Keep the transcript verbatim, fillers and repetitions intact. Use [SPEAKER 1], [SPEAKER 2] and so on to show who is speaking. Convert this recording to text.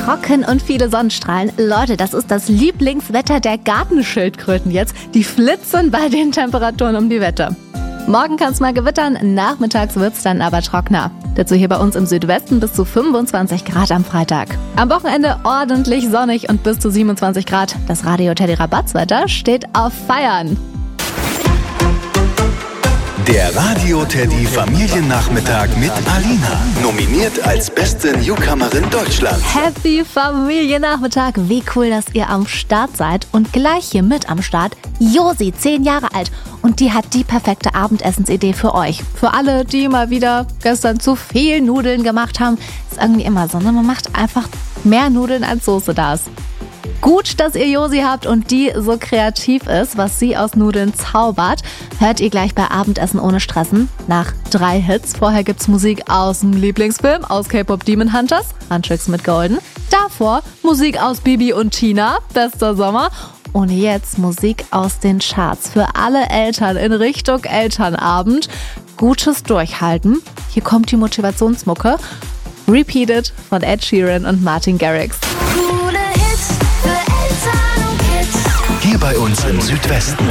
[SPEAKER 1] trocken und viele Sonnenstrahlen. Leute, das ist das Lieblingswetter der Gartenschildkröten jetzt. Die flitzen bei den Temperaturen um die Wette. Morgen kann es mal gewittern, nachmittags wird es dann aber trockener. Dazu hier bei uns im Südwesten bis zu fünfundzwanzig Grad am Freitag. Am Wochenende ordentlich sonnig und bis zu siebenundzwanzig Grad. Das Radio Teddy Rabatzwetter steht auf Feiern.
[SPEAKER 2] Der Radio Teddy Familiennachmittag mit Alina. Nominiert als beste Newcomerin Deutschlands.
[SPEAKER 1] Happy Familiennachmittag. Wie cool, dass ihr am Start seid. Und gleich hier mit am Start Josi, zehn Jahre alt. Und die hat die perfekte Abendessensidee für euch. Für alle, die mal wieder gestern zu viel Nudeln gemacht haben. Ist irgendwie immer so, ne? Man macht einfach mehr Nudeln, als Soße da ist. Gut, dass ihr Josi habt und die so kreativ ist, was sie aus Nudeln zaubert. Hört ihr gleich bei Abendessen ohne Stressen nach drei Hits. Vorher gibt's Musik aus dem Lieblingsfilm, aus K-Pop Demon Hunters, Handtricks mit Golden. Davor Musik aus Bibi und Tina, bester Sommer. Und jetzt Musik aus den Charts für alle Eltern in Richtung Elternabend. Gutes Durchhalten. Hier kommt die Motivationsmucke. Repeated von Ed Sheeran und Martin Garrix.
[SPEAKER 2] Hier bei uns im Südwesten.